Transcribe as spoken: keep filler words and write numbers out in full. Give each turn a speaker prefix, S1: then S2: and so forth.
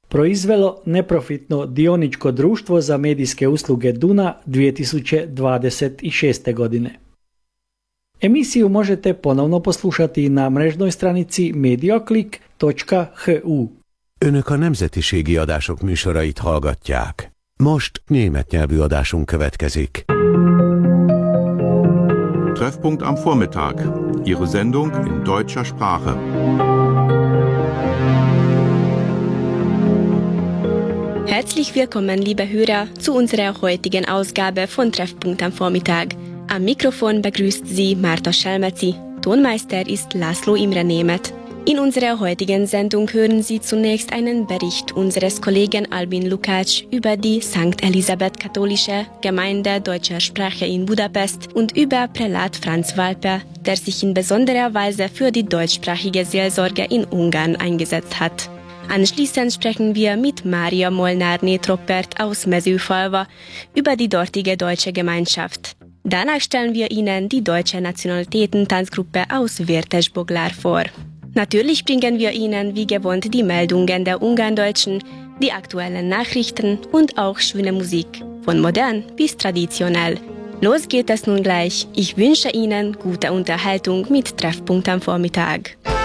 S1: proizvelo neprofitno dioničko društvo za medijske usluge Duna dvije tisuće dvadeset šeste. godine. Emisiju možete ponovno poslušati na mrežnoj stranici mediaclick točka h u.
S2: Önök a nemzetiségi adások műsorait hallgatják. Most német nyelvű adásunk következik.
S3: Treffpunkt am Vormittag. Ihre Sendung in deutscher Sprache.
S4: Herzlich willkommen, liebe Hörer, zu unserer heutigen Ausgabe von Treffpunkt am Vormittag. Am Mikrofon begrüßt Sie Marta Schelmezi. Tonmeister ist Laszlo Imre Németh. In unserer heutigen Sendung hören Sie zunächst einen Bericht unseres Kollegen Albin Lukács über die Sankt Elisabeth katholische Gemeinde deutscher Sprache in Budapest und über Prälat Franz Walper, der sich in besonderer Weise für die deutschsprachige Seelsorge in Ungarn eingesetzt hat. Anschließend sprechen wir mit Mária Molnár-Nétroppert aus Mezőfalva über die dortige deutsche Gemeinschaft. Danach stellen wir Ihnen die deutsche Nationalitäten-Tanzgruppe aus Vértesboglár vor. Natürlich bringen wir Ihnen wie gewohnt die Meldungen der Ungarndeutschen, die aktuellen Nachrichten und auch schöne Musik, von modern bis traditionell. Los geht es nun gleich. Ich wünsche Ihnen gute Unterhaltung mit Treffpunkt am Vormittag.